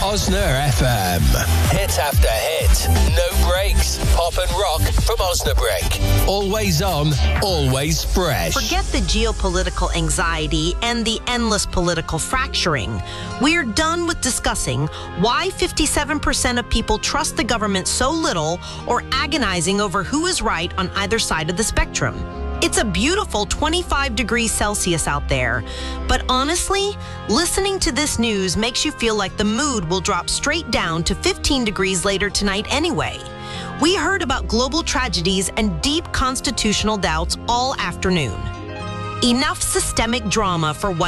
Osna FM. Hit after hit. No breaks. Pop and rock from Osnabrück. Always on, always fresh. Forget the geopolitical anxiety and the endless political fracturing. We're done with discussing why 57% of people trust the government so little or agonizing over who is right on either side of the spectrum. It's a beautiful 25 degrees Celsius out there. But honestly, listening to this news makes you feel like the mood will drop straight down to 15 degrees later tonight anyway. We heard about global tragedies and deep constitutional doubts all afternoon. Enough systemic drama for one